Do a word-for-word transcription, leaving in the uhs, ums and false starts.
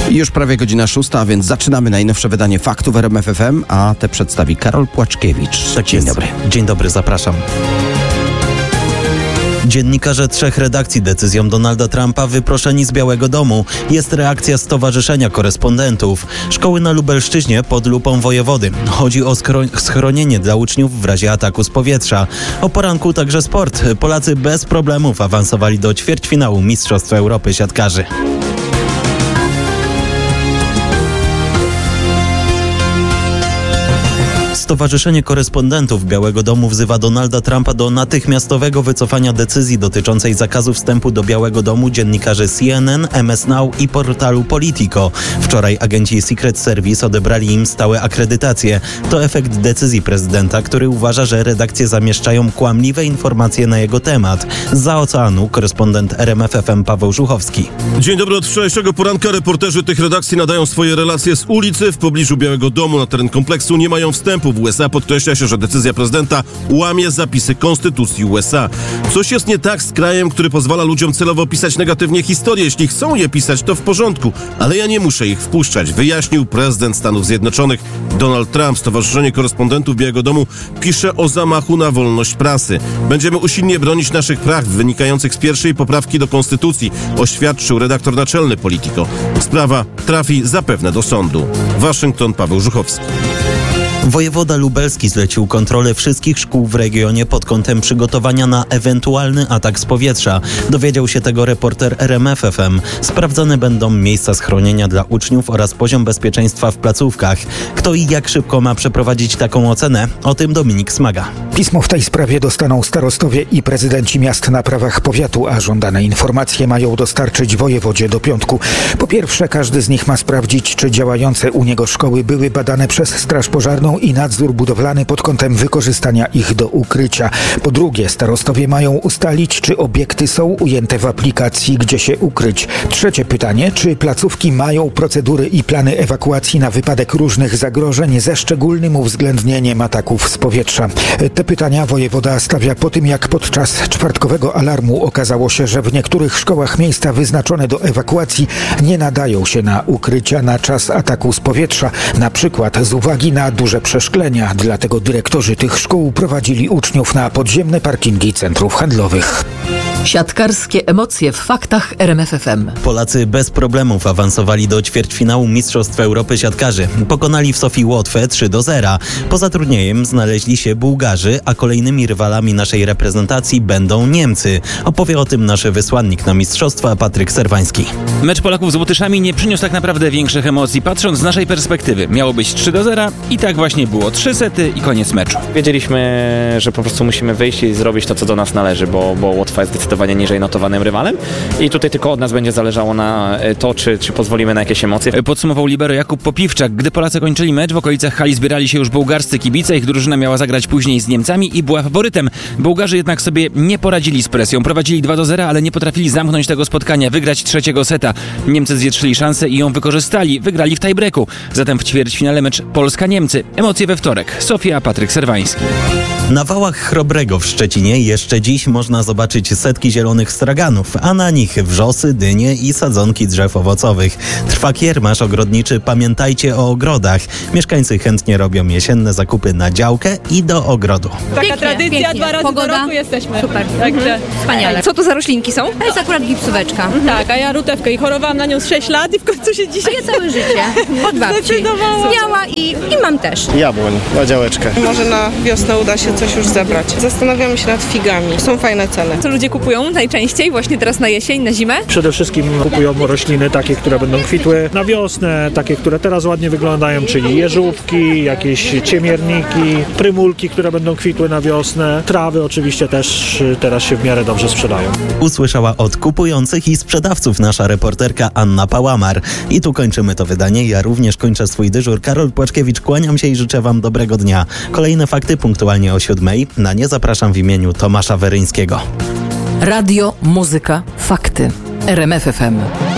Już prawie godzina szósta, a więc zaczynamy najnowsze wydanie Faktów R M F F M, a te przedstawi Karol Płaczkiewicz. Tak Dzień jest. dobry. Dzień dobry, zapraszam. Dziennikarze trzech redakcji decyzją Donalda Trumpa wyproszeni z Białego Domu. Jest reakcja Stowarzyszenia Korespondentów. Szkoły na Lubelszczyźnie pod lupą wojewody. Chodzi o schro- schronienie dla uczniów w razie ataku z powietrza. O poranku także sport. Polacy bez problemów awansowali do ćwierćfinału Mistrzostw Europy siatkarzy. Stowarzyszenie Korespondentów Białego Domu wzywa Donalda Trumpa do natychmiastowego wycofania decyzji dotyczącej zakazu wstępu do Białego Domu dziennikarzy C N N, M S Now i portalu Politico. Wczoraj agenci Secret Service odebrali im stałe akredytacje. To efekt decyzji prezydenta, który uważa, że redakcje zamieszczają kłamliwe informacje na jego temat. Zza oceanu korespondent R M F F M Paweł Żuchowski. Dzień dobry. Od wczorajszego poranka reporterzy tych redakcji nadają swoje relacje z ulicy. W pobliżu Białego Domu na teren kompleksu nie mają wstępu. W U S A podkreśla się, że decyzja prezydenta łamie zapisy Konstytucji U S A. Coś jest nie tak z krajem, który pozwala ludziom celowo pisać negatywnie historię. Jeśli chcą je pisać, to w porządku, ale ja nie muszę ich wpuszczać, wyjaśnił prezydent Stanów Zjednoczonych Donald Trump. Stowarzyszenie Korespondentów Białego Domu pisze o zamachu na wolność prasy. Będziemy usilnie bronić naszych praw wynikających z pierwszej poprawki do Konstytucji, oświadczył redaktor naczelny Politico. Sprawa trafi zapewne do sądu. Waszyngton, Paweł Żuchowski. Wojewoda lubelski zlecił kontrolę wszystkich szkół w regionie pod kątem przygotowania na ewentualny atak z powietrza. Dowiedział się tego reporter R M F F M. Sprawdzane będą miejsca schronienia dla uczniów oraz poziom bezpieczeństwa w placówkach. Kto i jak szybko ma przeprowadzić taką ocenę? O tym Dominik Smaga. Pismo w tej sprawie dostaną starostowie i prezydenci miast na prawach powiatu, a żądane informacje mają dostarczyć wojewodzie do piątku. Po pierwsze, każdy z nich ma sprawdzić, czy działające u niego szkoły były badane przez Straż Pożarną i nadzór budowlany pod kątem wykorzystania ich do ukrycia. Po drugie, starostowie mają ustalić, czy obiekty są ujęte w aplikacji, gdzie się ukryć. Trzecie pytanie, czy placówki mają procedury i plany ewakuacji na wypadek różnych zagrożeń ze szczególnym uwzględnieniem ataków z powietrza. Te pytania wojewoda stawia po tym, jak podczas czwartkowego alarmu okazało się, że w niektórych szkołach miejsca wyznaczone do ewakuacji nie nadają się na ukrycia na czas ataku z powietrza, na przykład z uwagi na duże przeszklenia. Dlatego dyrektorzy tych szkół prowadzili uczniów na podziemne parkingi centrów handlowych. Siatkarskie emocje w faktach R M F F M. Polacy bez problemów awansowali do ćwierćfinału Mistrzostw Europy siatkarzy. Pokonali w Sofii Łotwę trzy do zera. Poza turniejem znaleźli się Bułgarzy, a kolejnymi rywalami naszej reprezentacji będą Niemcy. Opowie o tym nasz wysłannik na mistrzostwa Patryk Serwański. Mecz Polaków z Łotyszami nie przyniósł tak naprawdę większych emocji. Patrząc z naszej perspektywy, miało być trzy do zera i tak właśnie było. Trzy sety i koniec meczu. Wiedzieliśmy, że po prostu musimy wyjść i zrobić to, co do nas należy, bo, bo Łotwa jest zdecydowanie niżej notowanym rywalem i tutaj tylko od nas będzie zależało na to, czy, czy pozwolimy na jakieś emocje. Podsumował libero Jakub Popiwczak. Gdy Polacy kończyli mecz, w okolicach hali zbierali się już bułgarscy kibice. Ich drużyna miała zagrać później z Niemcami i była faworytem. Bułgarzy jednak sobie nie poradzili z presją. Prowadzili dwa do zera, ale nie potrafili zamknąć tego spotkania, wygrać trzeciego seta. Niemcy zwietrzyli szansę i ją wykorzystali. Wygrali w tiebreaku. Zatem w ćwierćfinale mecz Polska-Niemcy. Emocje we wtorek. Sofia, Patryk Serwański. Na wałach Chrobrego w Szczecinie jeszcze dziś można zobaczyć setki zielonych straganów, a na nich wrzosy, dynie i sadzonki drzew owocowych. Trwa kiermasz ogrodniczy Pamiętajcie o ogrodach. Mieszkańcy chętnie robią jesienne zakupy na działkę i do ogrodu. Taka Pięknie, tradycja, pięknie. dwa razy Pogoda? do roku jesteśmy. Super. Także Wspaniale. Co to za roślinki są? To jest akurat gipsóweczka. Mhm. tak, a ja rutewkę i chorowałam na nią z sześć lat i w końcu się dzisiaj... Ja całe życie. Od babci. Zdecydowałam. Miała i, i mam też. Jabłoń na działeczkę. Może na wiosnę uda się coś już zebrać. Zastanawiamy się nad figami. Są fajne ceny. Co ludzie kupują najczęściej właśnie teraz na jesień, na zimę? Przede wszystkim kupują rośliny takie, które będą kwitły na wiosnę, takie, które teraz ładnie wyglądają, czyli jeżówki, jakieś ciemierniki, prymulki, które będą kwitły na wiosnę. Trawy oczywiście też teraz się w miarę dobrze sprzedają. Usłyszała od kupujących i sprzedawców nasza reporterka Anna Pałamar. I tu kończymy to wydanie. Ja również kończę swój dyżur. Karol Płaczkiewicz, kłaniam się i życzę Wam dobrego dnia. Kolejne fakty punktualnie o siódmej. Na nie zapraszam w imieniu Tomasza Weryńskiego. Radio, muzyka, fakty. R M F F M.